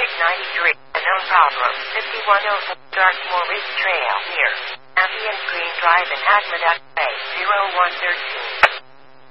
traffic 93, unknown problem, 5104 Dartmoor Ridge Trail, near Ambient Green Drive in Hackmadack Bay, 0113.